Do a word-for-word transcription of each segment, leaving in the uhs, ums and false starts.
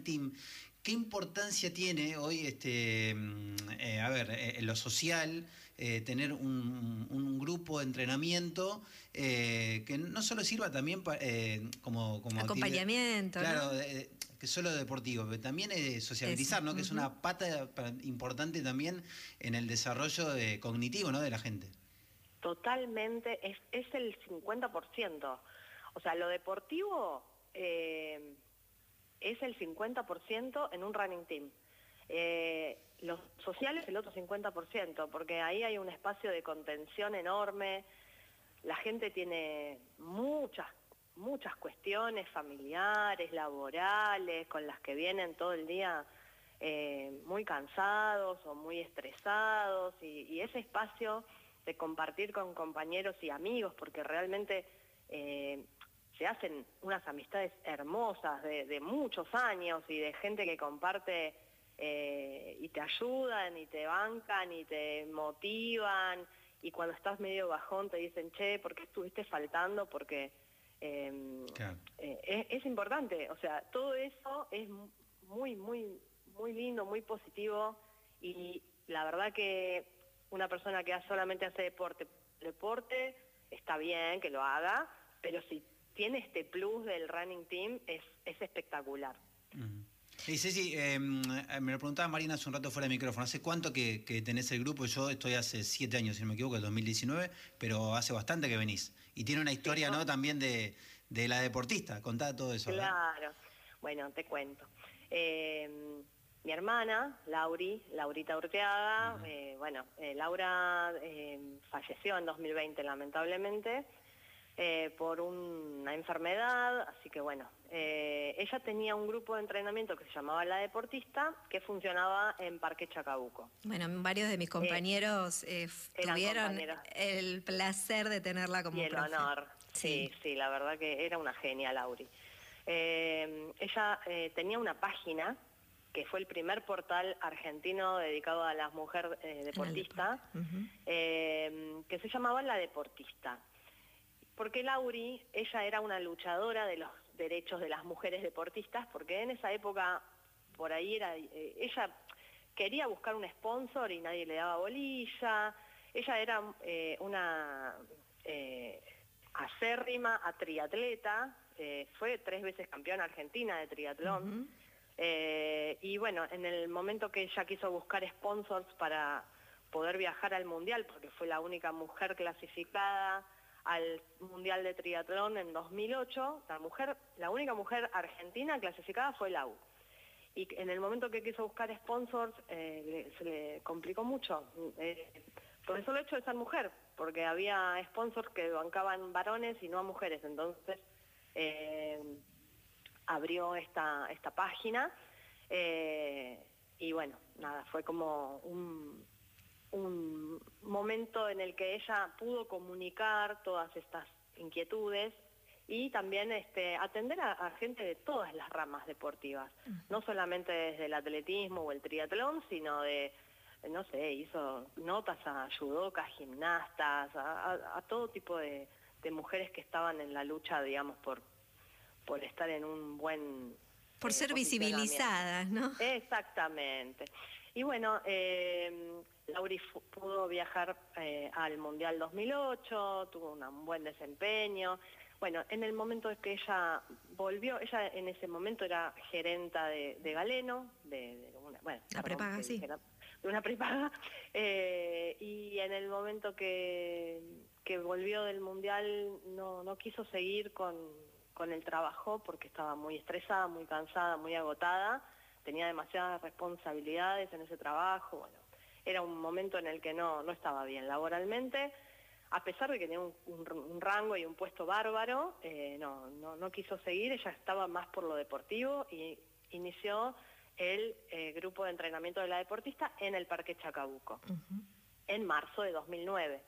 team. ¿Qué importancia tiene hoy, este, eh, a ver, eh, en lo social, eh, tener un, un grupo de entrenamiento eh, que no solo sirva también pa, eh, como, como acompañamiento, actividad, claro, ¿no? eh, que solo deportivo, pero también eh, sociabilizar, ¿no? Uh-huh. Que es una pata importante también en el desarrollo de, cognitivo, ¿no? De la gente. Totalmente, es, es el cincuenta por ciento. O sea, lo deportivo eh, es el cincuenta por ciento en un running team. Eh, los sociales el otro cincuenta por ciento, porque ahí hay un espacio de contención enorme. La gente tiene muchas, muchas cuestiones familiares, laborales, con las que vienen todo el día eh, muy cansados o muy estresados, y, y ese espacio de compartir con compañeros y amigos, porque realmente eh, se hacen unas amistades hermosas de, de muchos años y de gente que comparte eh, y te ayudan y te bancan y te motivan, y cuando estás medio bajón te dicen, che, ¿por qué estuviste faltando? Porque eh, claro. eh, es, es importante, o sea, todo eso es muy, muy, muy lindo, muy positivo, y la verdad que una persona que solamente hace deporte, deporte está bien que lo haga, pero si tiene este plus del running team es, es espectacular. Uh-huh. Y Ceci, eh, me lo preguntaba Marina hace un rato fuera de micrófono, ¿hace cuánto que, que tenés el grupo? Yo estoy hace siete años, si no me equivoco, el dos mil diecinueve, pero hace bastante que venís. Y tiene una historia, sí, ¿no? ¿no? También de, de la deportista, contá todo eso. Claro, ¿verdad? Bueno, te cuento. Eh, mi hermana, Lauri, Laurita Urteaga, uh-huh. eh, bueno, eh, Laura eh, falleció en dos mil veinte lamentablemente eh, por una enfermedad, así que bueno, eh, ella tenía un grupo de entrenamiento que se llamaba La Deportista, que funcionaba en Parque Chacabuco. Bueno, varios de mis compañeros eh, eh, tuvieron compañeros. el placer de tenerla como y el profe. honor, sí. sí, sí, la verdad que era una genia, Lauri. Eh, ella eh, tenía una página que fue el primer portal argentino dedicado a las mujeres eh, deportistas, uh-huh. eh, que se llamaba La Deportista. Porque Lauri, ella era una luchadora de los derechos de las mujeres deportistas, porque en esa época, por ahí era, eh, ella quería buscar un sponsor y nadie le daba bolilla. Ella era eh, una eh, acérrima a triatleta, eh, fue tres veces campeona argentina de triatlón. Uh-huh. Eh, y bueno, en el momento que ella quiso buscar sponsors para poder viajar al Mundial, porque fue la única mujer clasificada al Mundial de Triatlón en dos mil ocho, la mujer, la única mujer argentina clasificada fue Lau. Y en el momento que quiso buscar sponsors, eh, le, se le complicó mucho, eh, por el solo hecho de ser mujer, porque había sponsors que bancaban varones y no a mujeres, entonces eh, abrió esta, esta página, eh, y bueno, nada, fue como un, un momento en el que ella pudo comunicar todas estas inquietudes y también este, atender a, a gente de todas las ramas deportivas, uh-huh. no solamente desde el atletismo o el triatlón, sino de, no sé, hizo notas a judocas, gimnastas, a, a, a todo tipo de, de mujeres que estaban en la lucha, digamos, por por estar en un buen... Por eh, ser visibilizadas, ¿no? Exactamente. Y bueno, eh, Lauri pudo viajar eh, al Mundial dos mil ocho, tuvo una, un buen desempeño. Bueno, en el momento en que ella volvió, ella en ese momento era gerenta de, de Galeno, de, de una, bueno, la prepaga, sí. Dijera, de una prepaga, eh, y en el momento que, que volvió del Mundial no, no quiso seguir con... con el trabajo porque estaba muy estresada, muy cansada, muy agotada, tenía demasiadas responsabilidades en ese trabajo, bueno, era un momento en el que no, no estaba bien laboralmente, a pesar de que tenía un, un, un rango y un puesto bárbaro, eh, no, no, no quiso seguir, ella estaba más por lo deportivo y inició el eh, grupo de entrenamiento de La Deportista en el Parque Chacabuco, uh-huh. en marzo de dos mil nueve.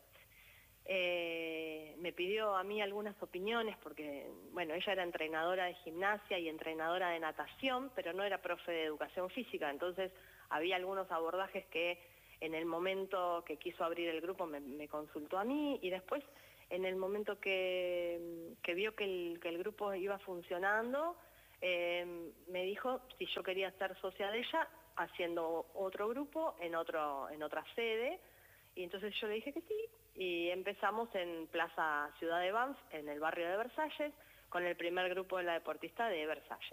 Eh, me pidió a mí algunas opiniones porque, bueno, ella era entrenadora de gimnasia y entrenadora de natación, pero no era profe de educación física, entonces había algunos abordajes que en el momento que quiso abrir el grupo me, me consultó a mí, y después en el momento que, que vio que el, que el grupo iba funcionando, eh, me dijo si yo quería ser socia de ella haciendo otro grupo en, otro, en otra sede, y entonces yo le dije que sí, y empezamos en Plaza Ciudad de Banff, en el barrio de Versalles, con el primer grupo de la deportista de Versalles.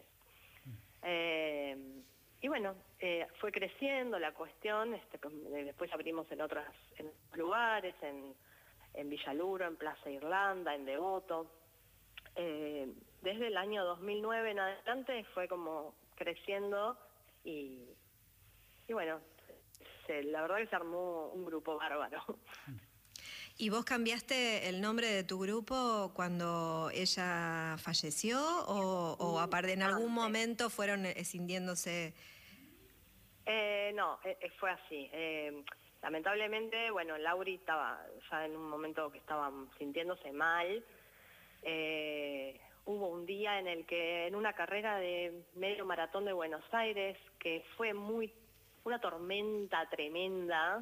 Eh, y bueno, eh, fue creciendo la cuestión, este, después abrimos en otros en lugares, en, en Villaluro, en Plaza Irlanda, en Devoto. Eh, desde el año dos mil nueve en adelante fue como creciendo y, y bueno, se, la verdad que se armó un grupo bárbaro. ¿Y vos cambiaste el nombre de tu grupo cuando ella falleció o, o aparte en algún momento fueron escindiéndose? Eh, no, eh, fue así. Eh, lamentablemente, bueno, Lauri estaba ya en un momento que estaba sintiéndose mal. Eh, hubo un día en el que en una carrera de medio maratón de Buenos Aires, que fue muy una tormenta tremenda,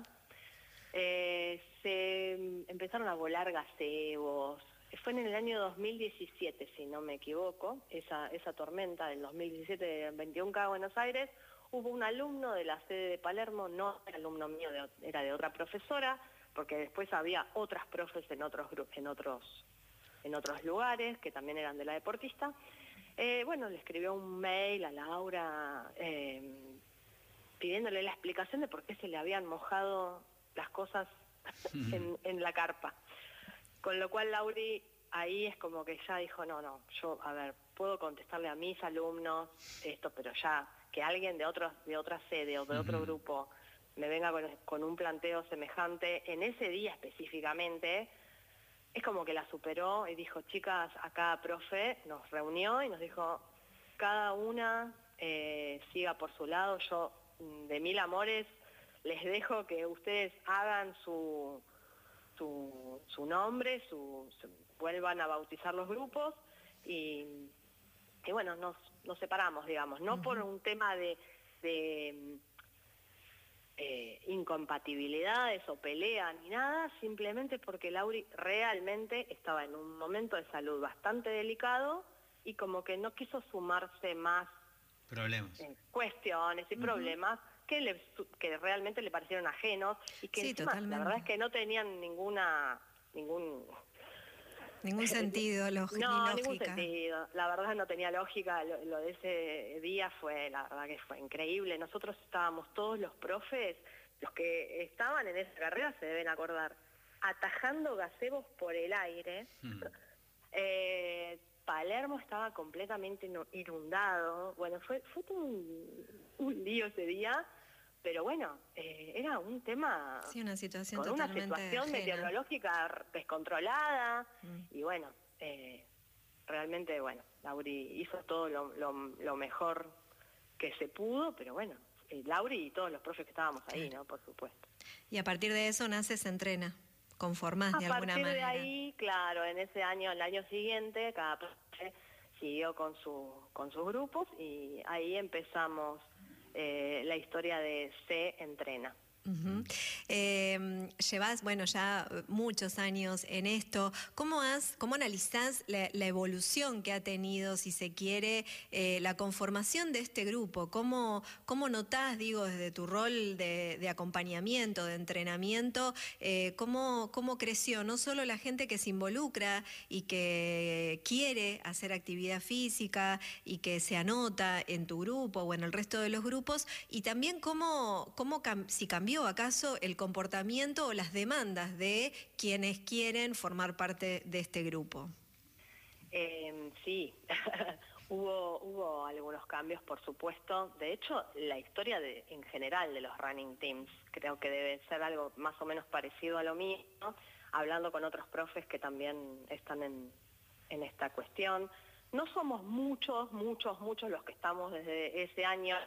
eh, se empezaron a volar gazebos. Fue en el año dos mil diecisiete, si no me equivoco, esa, esa tormenta del dos mil diecisiete de veintiún K Buenos Aires. Hubo un alumno de la sede de Palermo, no era alumno mío, de, era de otra profesora, porque después había otras profes en otros grupos, en otros, en otros lugares, que también eran de la deportista. Eh, bueno, le escribió un mail a Laura eh, pidiéndole la explicación de por qué se le habían mojado las cosas en, en la carpa. Con lo cual Lauri ahí es como que ya dijo, no, no, yo, a ver, puedo contestarle a mis alumnos esto, pero ya que alguien de, otros, de otra sede o de otro grupo me venga con, con un planteo semejante, en ese día específicamente, es como que la superó y dijo, chicas, acá profe nos reunió y nos dijo, cada una eh, siga por su lado, yo de mil amores les dejo que ustedes hagan su, su, su nombre, su, su, vuelvan a bautizar los grupos y, y bueno, nos, nos separamos, digamos, no uh-huh. por un tema de, de eh, incompatibilidades o pelea ni nada, simplemente porque Lauri realmente estaba en un momento de salud bastante delicado y como que no quiso sumarse más problemas, eh, cuestiones y uh-huh. problemas que, le, que realmente le parecieron ajenos y que sí, encima, la verdad es que no tenían ninguna ningún ningún sentido lógico. No, ni ningún sentido. La verdad no tenía lógica. Lo, lo de ese día fue, la verdad que fue increíble. Nosotros estábamos todos los profes, los que estaban en esa carrera se deben acordar, atajando gazebos por el aire. Hmm. Eh, Palermo estaba completamente inundado. Bueno, fue, fue todo un, un lío ese día, pero bueno, eh, era un tema sí, una situación con una situación ajena. meteorológica descontrolada mm. y bueno, eh, realmente, bueno, Lauri hizo todo lo, lo, lo mejor que se pudo, pero bueno, eh, Lauri y todos los profes que estábamos ahí, ¿no? Por supuesto. Y a partir de eso nace Se Entrena. Conformás de alguna manera. A partir de ahí, claro, en ese año, el año siguiente, cada profe siguió con, su, con sus grupos y ahí empezamos eh, la historia de Se Entrena. Uh-huh. Eh, llevas, bueno, ya muchos años en esto. ¿Cómo, has, cómo analizás la, la evolución que ha tenido, si se quiere, eh, la conformación de este grupo? ¿Cómo, cómo notás, digo, desde tu rol de, de acompañamiento, de entrenamiento, eh, cómo, cómo creció no solo la gente que se involucra y que quiere hacer actividad física y que se anota en tu grupo o en el resto de los grupos, y también cómo, cómo si cambió acaso el comportamiento o las demandas de quienes quieren formar parte de este grupo? Eh, sí, hubo, hubo algunos cambios, por supuesto. De hecho, la historia de, en general de los running teams creo que debe ser algo más o menos parecido a lo mío, hablando con otros profes que también están en, en esta cuestión. No somos muchos, muchos, muchos los que estamos desde ese año,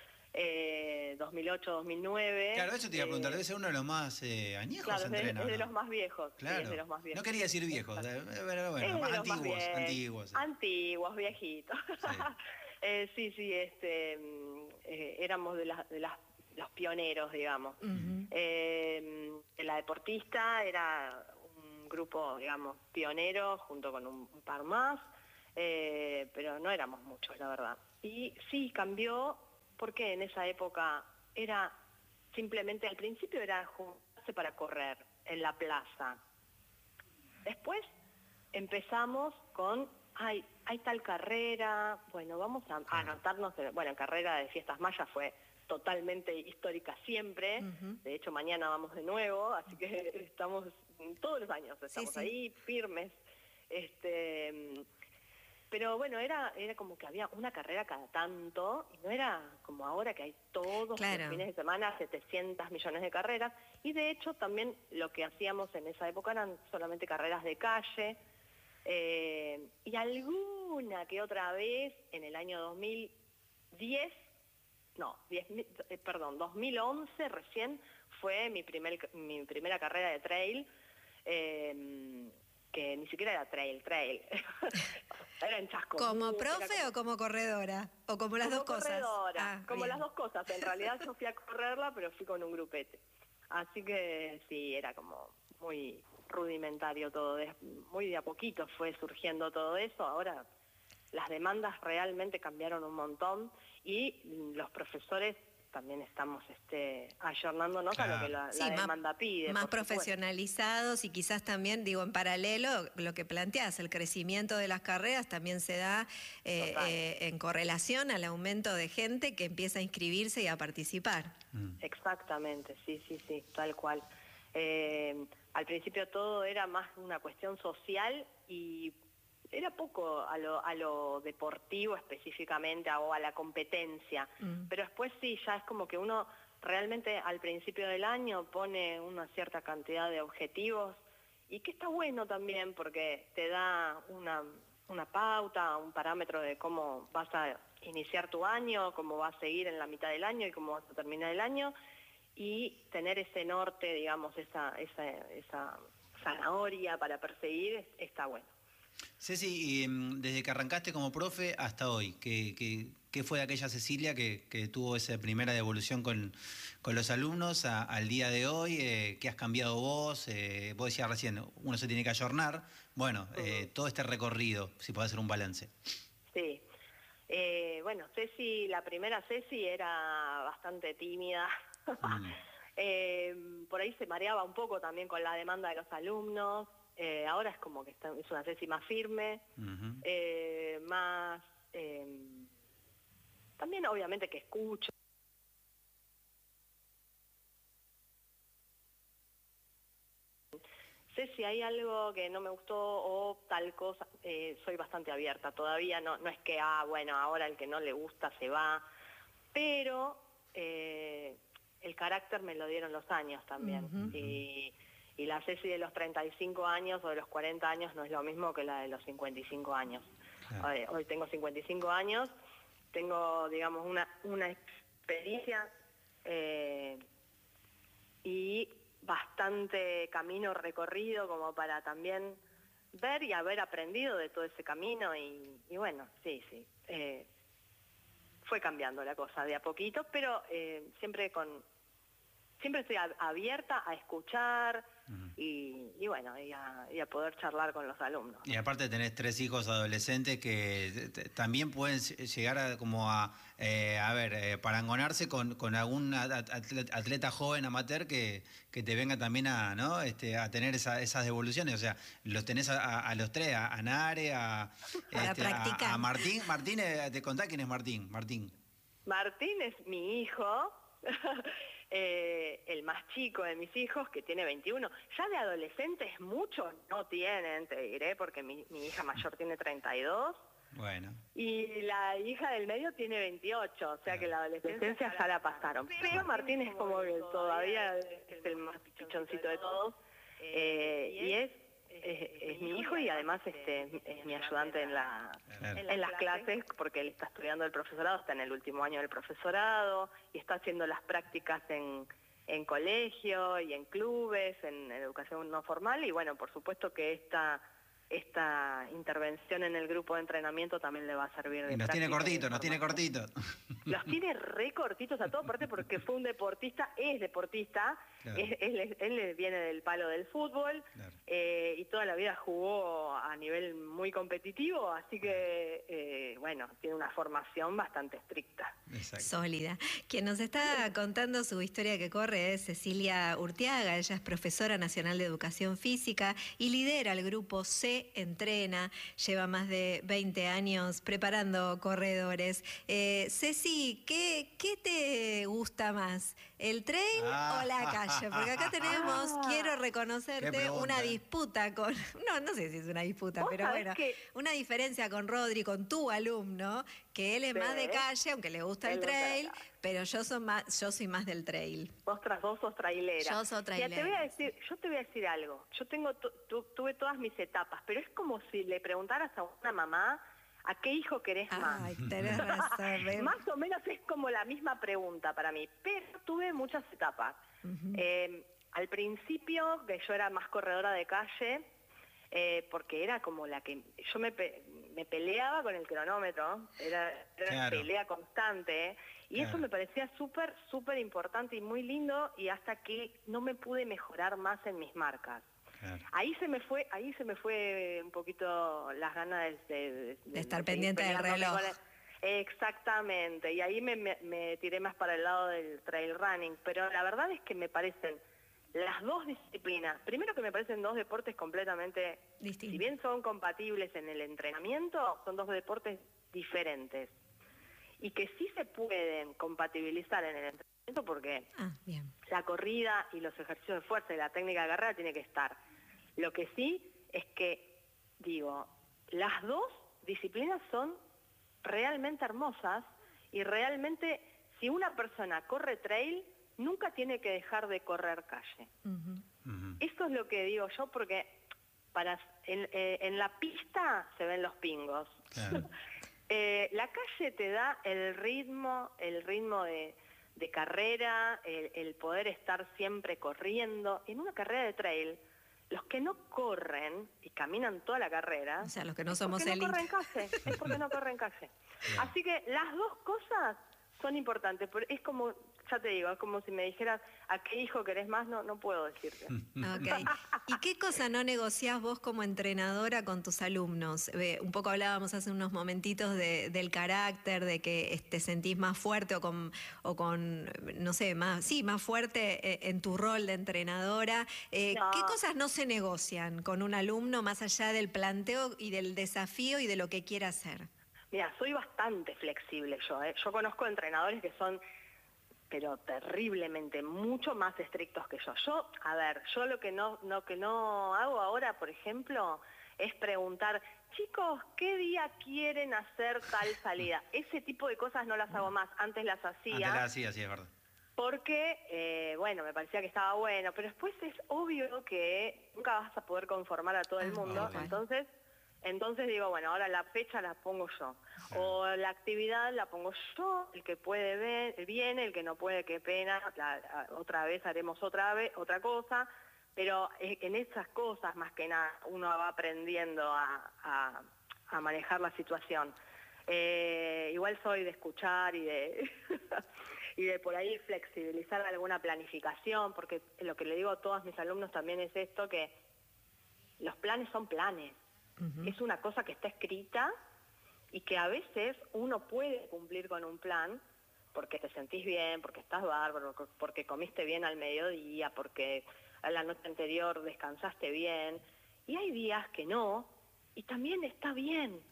Eh, dos mil ocho, dos mil nueve. Claro, eso te iba a preguntar, eh, debe ser uno de los más eh, añejos. Claro, es de, es de los más viejos. Claro. Sí, es de los más viejos. No quería decir viejos, pero bueno, más antiguos, más antiguos. Sí. Antiguos, viejitos. Sí, eh, sí, sí, este, eh, éramos de, las, de las, los pioneros, digamos. Uh-huh. eh, la deportista era un grupo, digamos, pionero, junto con un, un par más. eh, pero no éramos muchos, la verdad. Y sí, cambió porque en esa época era simplemente, al principio era juntarse para correr en la plaza. Después empezamos con, ay, hay tal carrera, bueno, vamos a, a anotarnos, en, bueno, carrera de fiestas mayas fue totalmente histórica siempre, uh-huh. De hecho mañana vamos de nuevo, así que estamos todos los años, estamos sí, sí. ahí firmes, este, pero bueno, era, era como que había una carrera cada tanto, y no era como ahora que hay todos claro. los fines de semana setecientos millones de carreras, y de hecho también lo que hacíamos en esa época eran solamente carreras de calle, eh, y alguna que otra vez en el año dos mil diez, no, diez, eh, perdón, dos mil once recién fue mi, primer, mi primera carrera de trail, eh, que ni siquiera era trail, trail, era en Chasco. ¿Como profe como... o como corredora? ¿O como las como dos cosas? Corredora, ah, como bien. las dos cosas, en realidad yo fui a correrla, pero fui con un grupete. Así que sí, era como muy rudimentario todo, de, muy de a poquito fue surgiendo todo eso, ahora las demandas realmente cambiaron un montón y los profesores también estamos este, ayornándonos claro. a lo que la, sí, la más, demanda pide. Más profesionalizados y quizás también, digo, en paralelo, lo que planteas, el crecimiento de las carreras también se da eh, eh, en correlación al aumento de gente que empieza a inscribirse y a participar. Mm. Exactamente, sí, sí, sí, tal cual. Eh, al principio todo era más una cuestión social y era poco a lo, a lo deportivo específicamente o a la competencia, mm. pero después sí, ya es como que uno realmente al principio del año pone una cierta cantidad de objetivos y que está bueno también porque te da una, una pauta, un parámetro de cómo vas a iniciar tu año, cómo vas a seguir en la mitad del año y cómo vas a terminar el año y tener ese norte, digamos, esa, esa, esa zanahoria para perseguir está bueno. Ceci, y desde que arrancaste como profe hasta hoy, ¿qué, qué, qué fue de aquella Cecilia que, que tuvo esa primera devolución con, con los alumnos a, al día de hoy? Eh, ¿Qué has cambiado vos? Eh, vos decías recién, uno se tiene que ayornar. Bueno, eh, todo este recorrido, si podés hacer un balance. Sí. Eh, bueno, Ceci, la primera Ceci era bastante tímida. Mm. eh, por ahí se mareaba un poco también con la demanda de los alumnos. Eh, ahora es como que está, es una Ceci más firme, uh-huh. eh, más... Eh, también obviamente que escucho. Sé si hay algo que no me gustó o tal cosa, eh, soy bastante abierta todavía, no, no es que, ah, bueno, ahora el que no le gusta se va, pero eh, el carácter me lo dieron los años también. Uh-huh. y, Y la Ceci de los treinta y cinco años o de los cuarenta años no es lo mismo que la de los cincuenta y cinco años. Claro. Hoy, hoy tengo cincuenta y cinco años, tengo, digamos, una, una experiencia eh, y bastante camino recorrido como para también ver y haber aprendido de todo ese camino. Y, y bueno, sí, sí. Eh, fue cambiando la cosa de a poquito, pero eh, siempre con... Siempre estoy abierta a escuchar uh-huh. y, y bueno, y a, y a poder charlar con los alumnos. Y aparte tenés tres hijos adolescentes que también pueden llegar a, como a, eh, a ver, eh, parangonarse con, con algún atleta, atleta joven amateur que, que te venga también a, ¿no? este, a tener esa, esas devoluciones. O sea, los tenés a, a los tres, a, a Nare, a, este, a, a Martín. Martín, te contá quién es Martín. Martín, Martín es mi hijo. Eh, el más chico de mis hijos, que tiene veintiuno, ya de adolescentes muchos no tienen, te diré, porque mi, mi hija mayor tiene treinta y dos, bueno. y la hija del medio tiene veintiocho, o sea que la adolescencia ya la pasaron. Pero Martín es como que todavía es el más pichoncito de todos, eh, y es Es, es mi hijo y además este, es mi ayudante en, la, claro. en las clases porque él está estudiando el profesorado, está en el último año del profesorado y está haciendo las prácticas en, en colegio y en clubes, en educación no formal y bueno, por supuesto que esta, esta intervención en el grupo de entrenamiento también le va a servir de y nos tiene cortito, nos tiene cortito. Los tiene re cortitos a todo, aparte porque fue un deportista, es deportista, claro. es, él, él viene del palo del fútbol, claro. eh, y toda la vida jugó a nivel muy competitivo, así que, eh, bueno, tiene una formación bastante estricta. Exacto. Sólida. Quien nos está contando su historia que corre es Cecilia Urtiaga, ella es profesora nacional de educación física y lidera el grupo C Entrena, lleva más de veinte años preparando corredores. Eh, Ceci, ¿qué, ¿qué te gusta más? ¿El trail ah, o la calle? Porque acá tenemos, ah, quiero reconocerte, una disputa con, no, no sé si es una disputa, pero bueno, que... una diferencia con Rodri, con tu alumno, que él es sí. más de calle, aunque le gusta él el trail, gusta pero yo soy más, yo soy más del trail. Vos tras vos sos trailera. Yo soy trailera. Mira, te voy a decir, yo te voy a decir algo. Yo tengo tu, tu, tuve todas mis etapas, pero es como si le preguntaras a una mamá ¿a qué hijo querés más? Ay, tenés razón. Más o menos es como la misma pregunta para mí, pero tuve muchas etapas. Uh-huh. eh, al principio, que yo era más corredora de calle, eh, porque era como la que... Yo me, pe, me peleaba con el cronómetro, era, era claro. una pelea constante, y claro. eso me parecía súper, súper importante y muy lindo, y hasta que no me pude mejorar más en mis marcas. Claro. Ahí se me fue, ahí se me fue un poquito las ganas de, de, de, de estar de pendiente del reloj. El... Exactamente, y ahí me, me, me tiré más para el lado del trail running, pero la verdad es que me parecen las dos disciplinas, primero que me parecen dos deportes completamente distintos. Si bien son compatibles en el entrenamiento, son dos deportes diferentes. Y que sí se pueden compatibilizar en el entrenamiento porque ah, bien. la corrida y los ejercicios de fuerza y la técnica de carrera tiene que estar. Lo que sí es que, digo, las dos disciplinas son realmente hermosas y realmente si una persona corre trail, nunca tiene que dejar de correr calle. Uh-huh. Uh-huh. Eso es lo que digo yo porque para en, eh, en la pista se ven los pingos. Claro. eh, la calle te da el ritmo, el ritmo de, de carrera, el, el poder estar siempre corriendo. En una carrera de trail, los que no corren y caminan toda la carrera, o sea, los que no somos elite, no corren calle, es porque no corren calle. Claro. Así que las dos cosas son importantes, pero es como, ya te digo, es como si me dijeras a qué hijo querés más, no, no puedo decirte. Okay. ¿Y qué cosa no negociás vos como entrenadora con tus alumnos? Eh, un poco hablábamos hace unos momentitos de, del carácter, de que te sentís más fuerte o con, o con no sé, más, sí, más fuerte eh, en tu rol de entrenadora. Eh, no. ¿Qué cosas no se negocian con un alumno más allá del planteo y del desafío y de lo que quiera hacer? Mira, soy bastante flexible yo, ¿eh? Yo conozco entrenadores que son, pero terriblemente, mucho más estrictos que yo. Yo, a ver, yo lo que no, lo que no hago ahora, por ejemplo, es preguntar, chicos, ¿qué día quieren hacer tal salida? Ese tipo de cosas no las hago más, antes las hacía. Antes las hacía, sí, es verdad. Porque, eh, bueno, me parecía que estaba bueno, pero después es obvio que nunca vas a poder conformar a todo el mundo, okay. entonces... Entonces digo, bueno, ahora la fecha la pongo yo, o la actividad la pongo yo, el que puede ver, viene, el que no puede, qué pena, la, la, otra vez haremos otra vez, otra cosa, pero en esas cosas más que nada uno va aprendiendo a, a, a manejar la situación. Eh, igual soy de escuchar y de, y de por ahí flexibilizar alguna planificación, porque lo que le digo a todos mis alumnos también es esto, que los planes son planes. Uh-huh. Es una cosa que está escrita y que a veces uno puede cumplir con un plan porque te sentís bien, porque estás bárbaro, porque comiste bien al mediodía, porque a la noche anterior descansaste bien. Y hay días que no, y también está bien.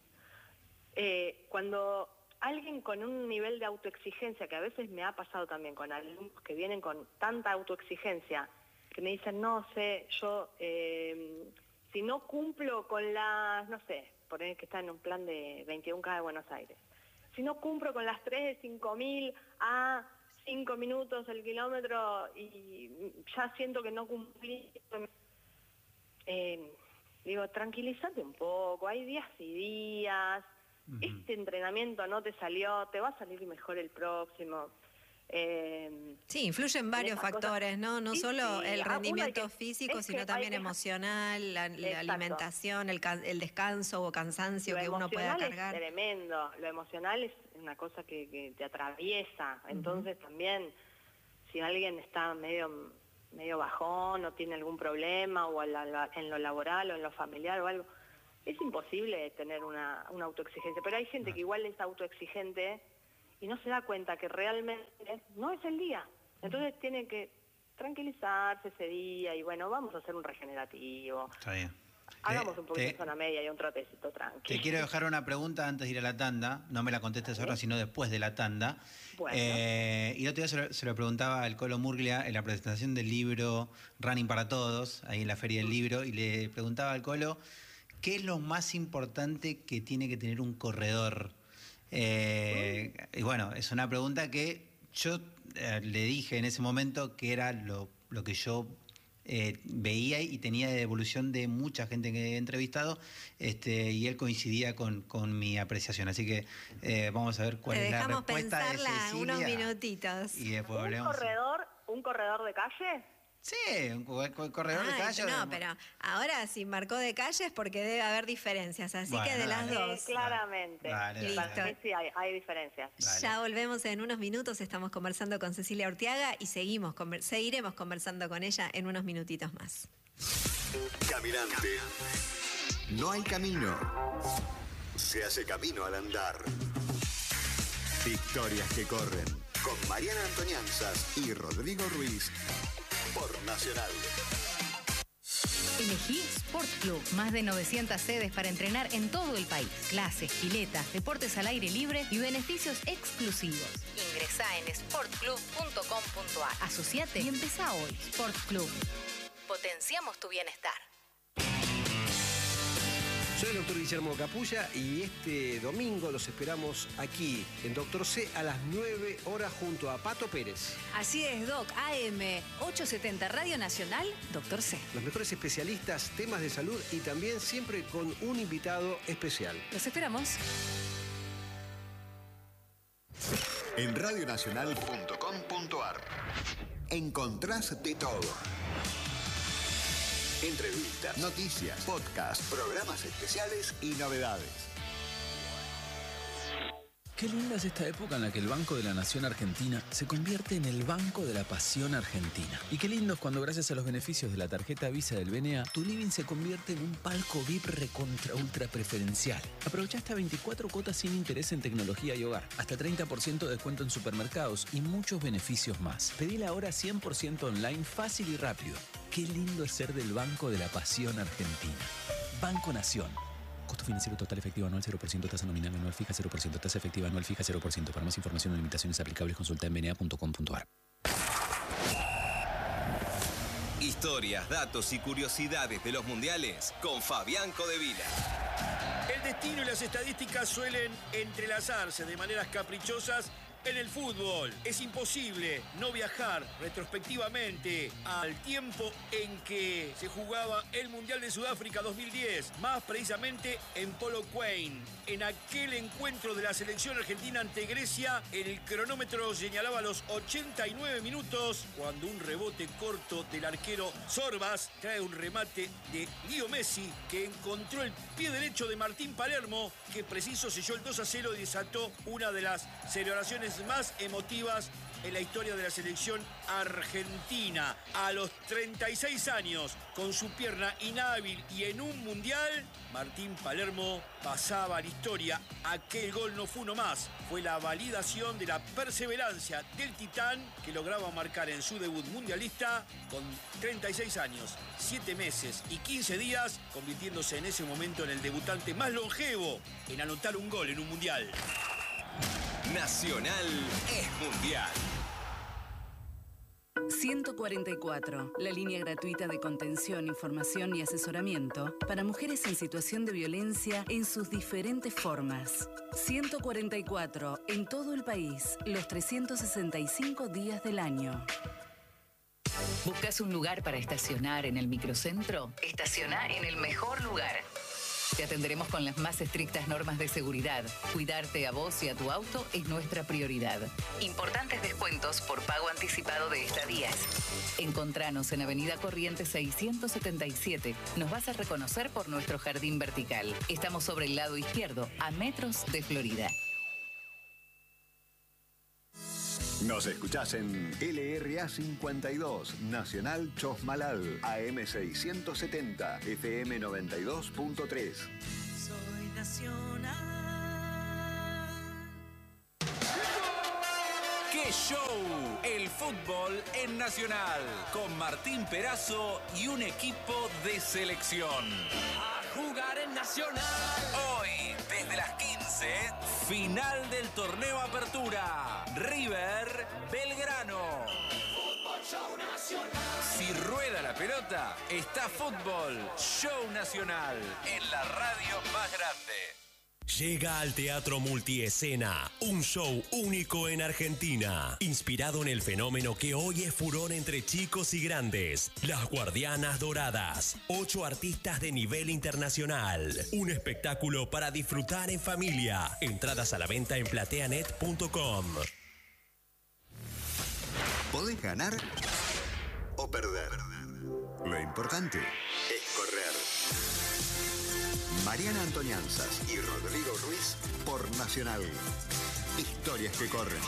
Eh, cuando alguien con un nivel de autoexigencia, que a veces me ha pasado también con alumnos que vienen con tanta autoexigencia, que me dicen, no sé, yo... Eh, si no cumplo con las, no sé, por que está en un plan de veintiún K de Buenos Aires, si no cumplo con las tres de cinco mil a cinco minutos el kilómetro y ya siento que no cumplí, eh, digo, tranquilízate un poco, hay días y días, uh-huh. este entrenamiento no te salió, te va a salir mejor el próximo. Eh, sí, influyen varios factores, cosas. ¿no? No sí, solo sí. el rendimiento que, físico, sino también que, emocional, la, la alimentación, el, el descanso o cansancio lo que uno pueda cargar. Es tremendo, lo emocional es una cosa que, que te atraviesa. Entonces uh-huh. también, si alguien está medio, medio bajón o tiene algún problema, o en, la, en lo laboral o en lo familiar o algo, es imposible tener una, una autoexigencia. Pero hay gente que igual es autoexigente y no se da cuenta que realmente no es el día. Entonces uh-huh. tiene que tranquilizarse ese día y bueno, vamos a hacer un regenerativo. Está bien. Hagamos te, un poquito de te, zona media y un trotecito tranquilo. Te quiero dejar una pregunta antes de ir a la tanda. No me la contestes ¿Sí? ahora, sino después de la tanda. Bueno. Eh, y el otro día se lo, se lo preguntaba al Colo Murglia en la presentación del libro Running para Todos, ahí en la Feria del Libro, y le preguntaba al Colo, ¿qué es lo más importante que tiene que tener un corredor? Eh, y bueno, es una pregunta que yo eh, le dije en ese momento que era lo, lo que yo... Eh, veía y tenía de evolución de mucha gente que he entrevistado, este, y él coincidía con, con mi apreciación. Así que eh, vamos a ver cuál Te es la dejamos respuesta de Cecilia. unos minutitos. Y después ¿Un corredor, un corredor de calle? Sí, un corredor Ay, de calle. No, pero ahora si marcó de calle es porque debe haber diferencias, así bueno, que de las dale. dos. Sí, claramente. Dale, Listo. dale. Sí, hay, hay diferencias. Dale. Ya volvemos en unos minutos, estamos conversando con Cecilia Urtiaga y seguimos conver- seguiremos conversando con ella en unos minutitos más. Caminante. No hay camino. Se hace camino al andar. Historias que corren. Con Mariana Antonianzas y Rodrigo Ruiz. Por Nacional. Elegí Sport Club. Más de novecientas sedes para entrenar en todo el país. Clases, piletas, deportes al aire libre y beneficios exclusivos. Ingresá en sport club punto com punto a r. Asociate y empezá hoy. Sport Club. Potenciamos tu bienestar. Soy el doctor Guillermo Capulla y este domingo los esperamos aquí en Doctor C a las nueve horas junto a Pato Pérez. Así es, Doc. A M ochocientos setenta Radio Nacional, Doctor C. Los mejores especialistas, temas de salud y también siempre con un invitado especial. Los esperamos. En radio nacional punto com punto a r encontrás de todo. Entrevistas, noticias, podcasts, programas especiales y novedades. Qué linda es esta época en la que el Banco de la Nación Argentina se convierte en el Banco de la Pasión Argentina. Y qué lindo es cuando gracias a los beneficios de la tarjeta Visa del B N A, tu living se convierte en un palco V I P recontra ultra preferencial. Aprovecha hasta veinticuatro cuotas sin interés en tecnología y hogar, hasta treinta por ciento de descuento en supermercados y muchos beneficios más. Pedila ahora cien por ciento online, fácil y rápido. Qué lindo es ser del Banco de la Pasión Argentina. Banco Nación. Costo financiero total efectivo anual cero por ciento, tasa nominal anual fija cero por ciento, tasa efectiva anual fija cero por ciento. Para más información o limitaciones aplicables consulta en b n a punto com punto a r. Historias, datos y curiosidades de los mundiales con Fabián Codevila. El destino y las estadísticas suelen entrelazarse de maneras caprichosas. En el fútbol es imposible no viajar retrospectivamente al tiempo en que se jugaba el Mundial de Sudáfrica dos mil diez, más precisamente en Polokwane. En aquel encuentro de la selección argentina ante Grecia, el cronómetro señalaba los ochenta y nueve minutos cuando un rebote corto del arquero Sorbas trae un remate de Leo Messi que encontró el pie derecho de Martín Palermo, que preciso selló el dos a cero y desató una de las celebraciones más emotivas en la historia de la selección argentina. A los treinta y seis años, con su pierna inhábil y en un mundial, Martín Palermo pasaba a la historia. Aquel gol no fue uno más, fue la validación de la perseverancia del titán que lograba marcar en su debut mundialista con treinta y seis años, siete meses y quince días, convirtiéndose en ese momento en el debutante más longevo en anotar un gol en un mundial. Nacional es mundial. ciento cuarenta y cuatro, la línea gratuita de contención, información y asesoramiento para mujeres en situación de violencia en sus diferentes formas. ciento cuarenta y cuatro, en todo el país, los trescientos sesenta y cinco días del año. ¿Buscas un lugar para estacionar en el microcentro? Estaciona en el mejor lugar. Te atenderemos con las más estrictas normas de seguridad. Cuidarte a vos y a tu auto es nuestra prioridad. Importantes descuentos por pago anticipado de estadías. Encontranos en Avenida Corrientes seiscientos setenta y siete. Nos vas a reconocer por nuestro jardín vertical. Estamos sobre el lado izquierdo, a metros de Florida. Nos escuchás en L R A cincuenta y dos, Nacional Chosmalal, A M seiscientos setenta, F M noventa y dos punto tres. Soy nacional. ¡Qué show! El fútbol en Nacional, con Martín Perazo y un equipo de selección. A jugar en Nacional. Hoy, desde las quince, final del torneo Apertura. River Belgrano. Fútbol Show Nacional. Si rueda la pelota, está Fútbol Show Nacional en la radio más grande. Llega al Teatro Multiescena, un show único en Argentina, inspirado en el fenómeno que hoy es furor entre chicos y grandes, Las Guardianas Doradas, ocho artistas de nivel internacional, un espectáculo para disfrutar en familia, entradas a la venta en plateanet punto com. Podés ganar o perder. Lo importante es correr. Mariana Antonianzas y Rodrigo Ruiz por Nacional. Historias que corren.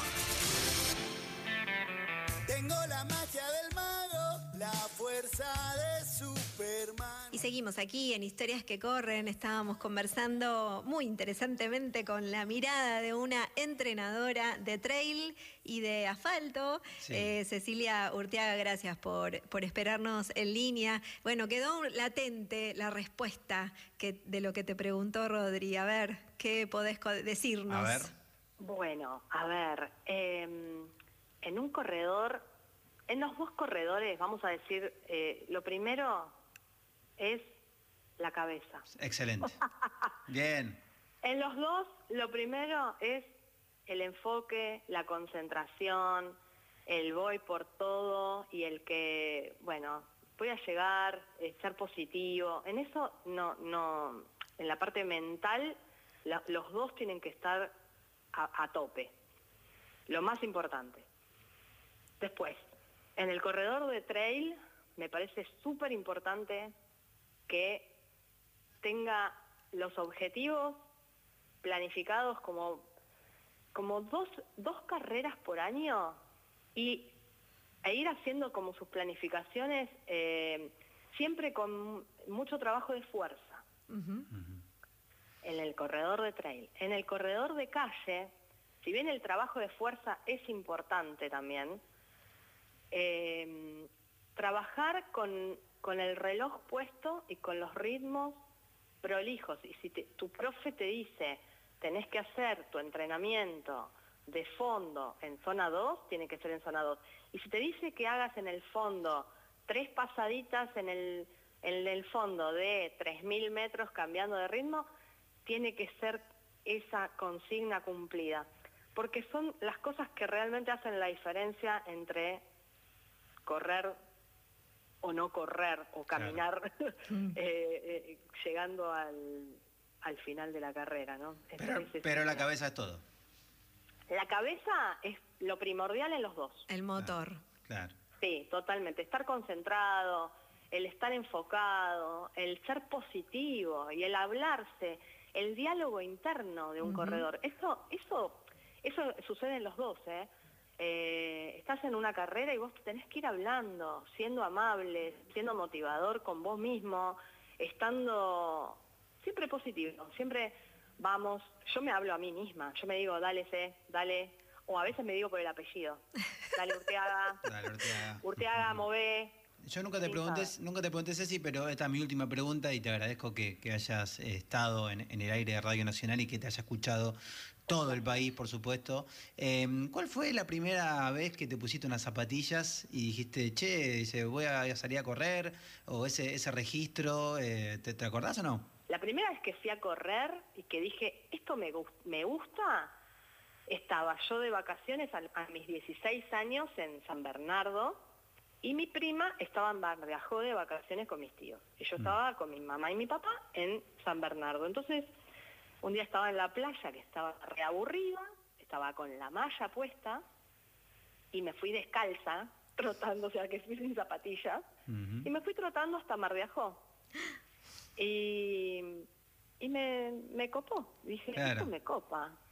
Tengo la magia del mago, la fuerza de Superman. Y seguimos aquí en Historias que Corren. Estábamos conversando muy interesantemente con la mirada de una entrenadora de trail y de asfalto. Sí. Eh, Cecilia Urteaga, gracias por, por esperarnos en línea. Bueno, quedó latente la respuesta que, de lo que te preguntó Rodri. A ver, ¿qué podés decirnos? A ver. Bueno, a ver, eh, en un corredor, en los dos corredores, vamos a decir, eh, lo primero es la cabeza. Excelente. Bien. En los dos, lo primero es el enfoque, la concentración, el voy por todo y el que, bueno, voy a llegar, eh, ser positivo. En eso, no, no, en la parte mental, la, los dos tienen que estar a, a tope. Lo más importante. Después, en el corredor de trail, me parece súper importante que tenga los objetivos planificados como, como dos, dos carreras por año y, e ir haciendo como sus planificaciones eh, siempre con mucho trabajo de fuerza. Uh-huh. En el corredor de trail. En el corredor de calle, si bien el trabajo de fuerza es importante también, eh, trabajar con, con el reloj puesto y con los ritmos prolijos. Y si te, tu profe te dice, tenés que hacer tu entrenamiento de fondo en zona dos, tiene que ser en zona dos. Y si te dice que hagas en el fondo tres pasaditas en el, en el fondo de tres mil metros cambiando de ritmo, tiene que ser esa consigna cumplida. Porque son las cosas que realmente hacen la diferencia entre correr o no correr, o caminar, claro. eh, eh, llegando al, al final de la carrera, ¿no? Pero, pero la cabeza es todo. La cabeza es lo primordial en los dos. El motor. Claro. Sí, totalmente. Estar concentrado, el estar enfocado, el ser positivo y el hablarse, el diálogo interno de un uh-huh. corredor. Eso, eso, eso sucede en los dos, ¿eh? Eh, estás en una carrera y vos tenés que ir hablando, siendo amable, siendo motivador con vos mismo, estando siempre positivo, siempre vamos, yo me hablo a mí misma, yo me digo, dale C, dale, o a veces me digo por el apellido, dale Urteaga, dale Urteaga, Urteaga, mové. Yo nunca te pregunté, nunca te pregunté, Ceci, pero esta es mi última pregunta y te agradezco que, que hayas estado en, en el aire de Radio Nacional y que te haya escuchado todo el país, por supuesto. Eh, ¿Cuál fue la primera vez que te pusiste unas zapatillas y dijiste, che, dice, voy a salir a correr? O ese, ese registro, eh, ¿te, ¿te acordás o no? La primera vez que fui a correr y que dije, esto me, me gusta, estaba yo de vacaciones a, a mis dieciséis años en San Bernardo y mi prima estaba en Barriajó de vacaciones con mis tíos. Y yo estaba con mi mamá y mi papá en San Bernardo. Entonces, un día estaba en la playa, que estaba reaburrida, estaba con la malla puesta y me fui descalza, trotando, o sea que fui sin zapatillas, uh-huh. y me fui trotando hasta Mar de Ajó. Y, y me, me copó, dije, claro. esto me copa.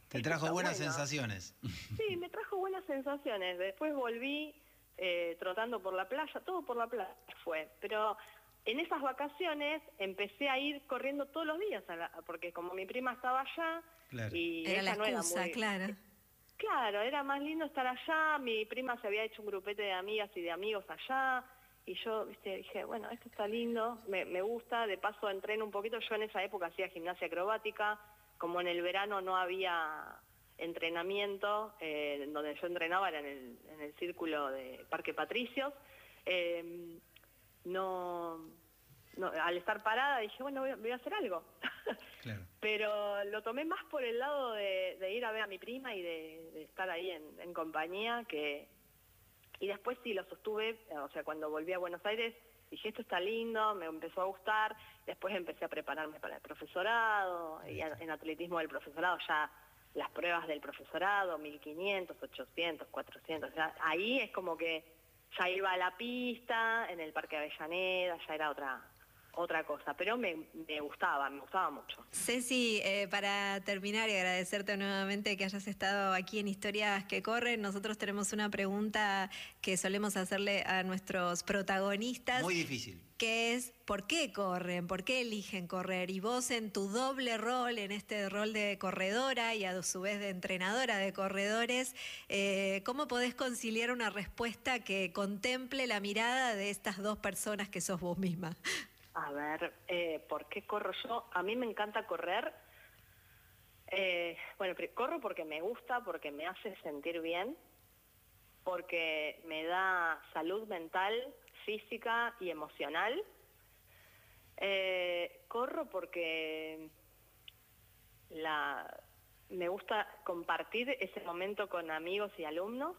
Te trajo está buenas bueno. sensaciones. Sí, me trajo buenas sensaciones. Después volví eh, trotando por la playa, todo por la playa fue. Pero en esas vacaciones empecé a ir corriendo todos los días, a la, porque como mi prima estaba allá, Claro. y Era la ella no era excusa, muy... claro. Claro, era más lindo estar allá, mi prima se había hecho un grupete de amigas y de amigos allá, y yo, viste, dije, bueno, esto está lindo, me, me gusta, de paso entreno un poquito, yo en esa época hacía gimnasia acrobática, como en el verano no había entrenamiento, eh, donde yo entrenaba era en el, en el círculo de Parque Patricios, eh, no, no, al estar parada dije, bueno, voy, voy a hacer algo. Claro. Pero lo tomé más por el lado de, de ir a ver a mi prima y de, de estar ahí en, en compañía, que y después sí lo sostuve, o sea, cuando volví a Buenos Aires dije, esto está lindo, me empezó a gustar, después empecé a prepararme para el profesorado, y a- en atletismo del profesorado ya las pruebas del profesorado, mil quinientos, ochocientos, cuatrocientos, o sea, ahí es como que ya iba a la pista, en el Parque Avellaneda, ya era otra otra cosa, pero me, me gustaba, me gustaba mucho. Ceci, eh, para terminar y agradecerte nuevamente que hayas estado aquí en Historias que Corren, nosotros tenemos una pregunta que solemos hacerle a nuestros protagonistas. Muy difícil. Que es, ¿por qué corren? ¿Por qué eligen correr? Y vos en tu doble rol, en este rol de corredora y a su vez de entrenadora de corredores, eh, ¿cómo podés conciliar una respuesta que contemple la mirada de estas dos personas que sos vos misma? A ver, eh, ¿por qué corro yo? A mí me encanta correr. Eh, bueno, pri- corro porque me gusta, porque me hace sentir bien, porque me da salud mental, física y emocional. Eh, corro porque la, me gusta compartir ese momento con amigos y alumnos.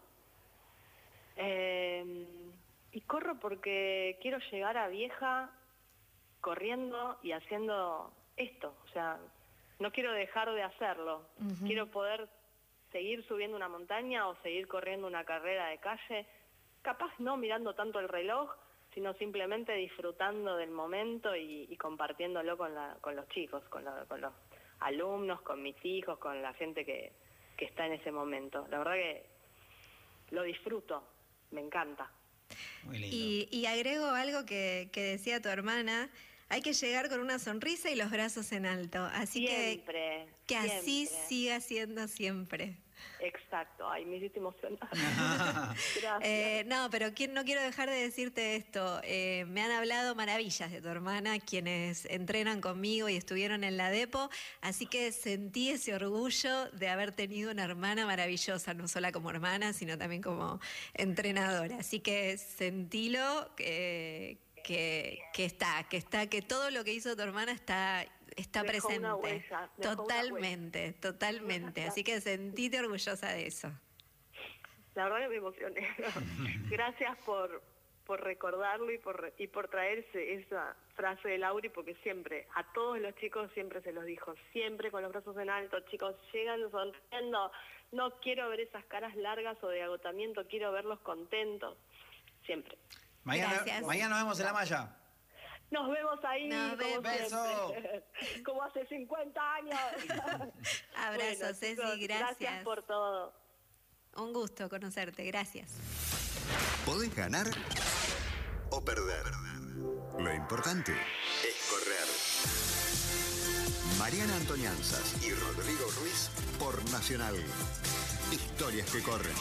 Eh, y corro porque quiero llegar a vieja corriendo y haciendo esto, o sea, no quiero dejar de hacerlo, Ujú. quiero poder seguir subiendo una montaña o seguir corriendo una carrera de calle, capaz no mirando tanto el reloj, sino simplemente disfrutando del momento y, y compartiéndolo con, la, con los chicos, con, la, con los alumnos, con mis hijos, con la gente que, que está en ese momento. La verdad que lo disfruto, me encanta. Muy lindo. Y, y agrego algo que, que decía tu hermana, hay que llegar con una sonrisa y los brazos en alto, así Siempre, que que así siempre. siga siendo siempre. Exacto, ay, me hiciste emocionar. Gracias. Eh, no, pero qui- no quiero dejar de decirte esto. Eh, me han hablado maravillas de tu hermana, quienes entrenan conmigo y estuvieron en la depo, así que sentí ese orgullo de haber tenido una hermana maravillosa, no solo como hermana, sino también como entrenadora. Así que sentilo que, que, que está, que está, que todo lo que hizo tu hermana está, está Dejó presente. una huella, dejó una Totalmente, totalmente. Así que sentite orgullosa de eso. La verdad que me emocioné. Gracias por, por recordarlo y por, y por traerse esa frase de Lauri, porque siempre, a todos los chicos siempre se los dijo, siempre con los brazos en alto, chicos, llegan sonriendo, no quiero ver esas caras largas o de agotamiento, quiero verlos contentos, siempre. Mañana, Gracias. mañana nos vemos en la malla. Nos vemos ahí, Nos como vemos. siempre. Como hace cincuenta años. Abrazo, Bueno, Ceci, chicos, gracias. Gracias por todo. Un gusto conocerte, gracias. Podés ganar o perder. Lo importante es correr. Mariana Antonianzas y Rodrigo Ruiz por Nacional. Historias que corren.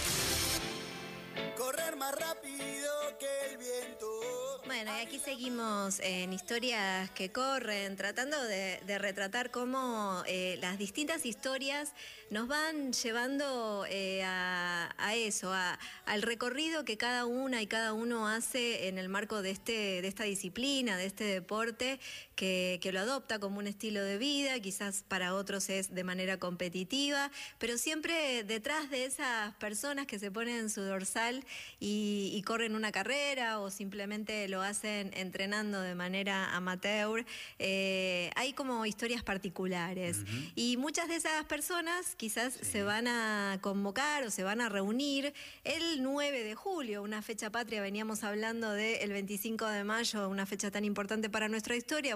Correr más rápido que el viento. Bueno, y aquí seguimos en Historias que Corren, tratando de, de retratar cómo eh, las distintas historias nos van llevando eh, a, a eso, a- al recorrido que cada una y cada uno hace en el marco de, este, de esta disciplina, de este deporte, que, que lo adopta como un estilo de vida, quizás para otros es de manera competitiva, pero siempre detrás de esas personas que se ponen su dorsal y, y corren una carrera o simplemente lo hacen entrenando de manera amateur, eh, hay como historias particulares. Ujú. Y muchas de esas personas quizás Sí. se van a convocar o se van a reunir el nueve de julio, una fecha patria, veníamos hablando del veinticinco de mayo, una fecha tan importante para nuestra historia.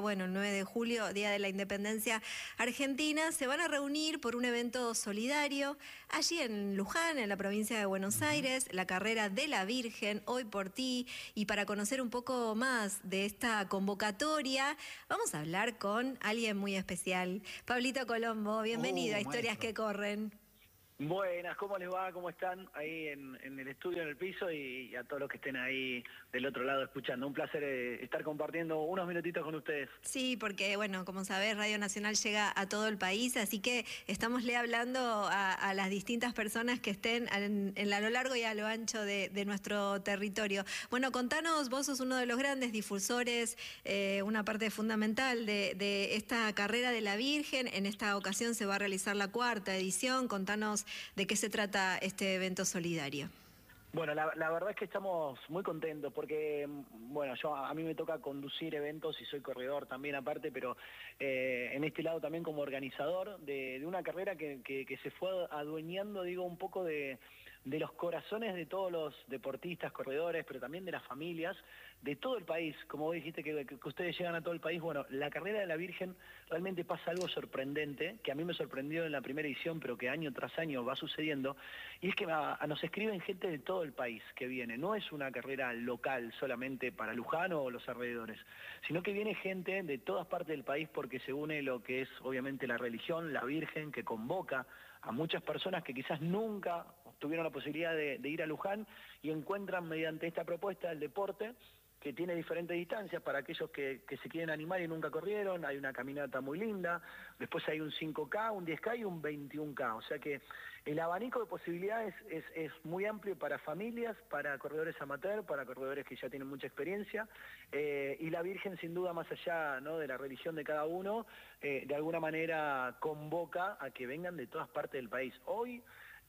bueno, el nueve de julio, Día de la Independencia Argentina, se van a reunir por un evento solidario allí en Luján, en la provincia de Buenos Aires, la carrera de la Virgen, Hoy por Ti. Y para conocer un poco más de esta convocatoria, vamos a hablar con alguien muy especial. Pablito Colombo, bienvenido uh, a Historias maestro. que Corren. Buenas, ¿cómo les va? ¿Cómo están ahí en, en el estudio, en el piso y, y a todos los que estén ahí del otro lado escuchando? Un placer eh, estar compartiendo unos minutitos con ustedes. Sí, porque bueno, como sabés, Radio Nacional llega a todo el país, así que estámosle hablando a, a las distintas personas que estén en, en a lo largo y a lo ancho de, de nuestro territorio. Bueno, contanos, vos sos uno de los grandes difusores, eh, una parte fundamental de, de esta carrera de la Virgen. En esta ocasión se va a realizar la cuarta edición. Contanos ¿de qué se trata este evento solidario? Bueno, la, la verdad es que estamos muy contentos porque, bueno, yo a mí me toca conducir eventos y soy corredor también aparte, pero eh, en este lado también como organizador de, de una carrera que, que, que se fue adueñando, digo, un poco de, de los corazones de todos los deportistas, corredores, pero también de las familias de todo el país. Como vos dijiste que, que, que ustedes llegan a todo el país, bueno, la carrera de la Virgen realmente pasa algo sorprendente, que a mí me sorprendió en la primera edición, pero que año tras año va sucediendo, y es que a, a nos escriben gente de todo el país que viene. No es una carrera local solamente para Luján o los alrededores, sino que viene gente de todas partes del país porque se une lo que es obviamente la religión, la Virgen, que convoca a muchas personas que quizás nunca tuvieron la posibilidad de, de ir a Luján y encuentran mediante esta propuesta el deporte, que tiene diferentes distancias para aquellos que, que se quieren animar y nunca corrieron. Hay una caminata muy linda, después hay un cinco K, un diez K y un veintiuno K, o sea que el abanico de posibilidades es, es muy amplio para familias, para corredores amateur, para corredores que ya tienen mucha experiencia, eh, y la Virgen sin duda, más allá, ¿no?, de la religión de cada uno, eh, de alguna manera convoca a que vengan de todas partes del país. Hoy